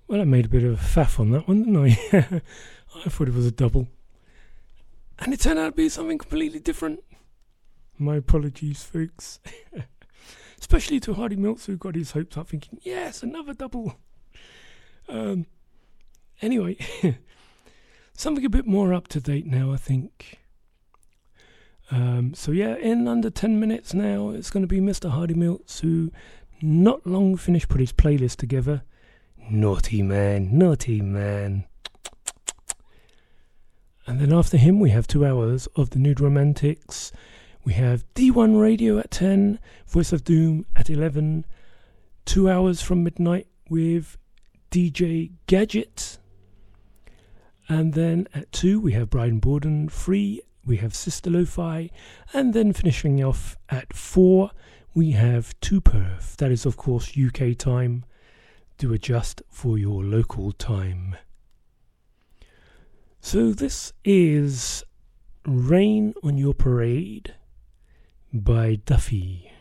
Well, I made a bit of a faff on that one, didn't I? I thought it was a double. And it turned out to be something completely different. My apologies, folks. Especially to Hardy Mills, who got his hopes up thinking, yes, another double. Anyway, something a bit more up to date now, I think. So yeah, in under 10 minutes now, it's going to be Mr. Hardy Mills, who not long finished put his playlist together. Naughty man, naughty man. And then after him, we have 2 hours of the Nude Romantics. We have D1 Radio at 10, Voice of Doom at 11, 2 hours from midnight with DJ Gadget. And then at 2, we have Brian Borden. 3, we have Sister Lo-Fi. And then finishing off at 4, we have 2 Perth. That is, of course, UK time. Do adjust for your local time. So this is Rain on Your Parade by Duffy.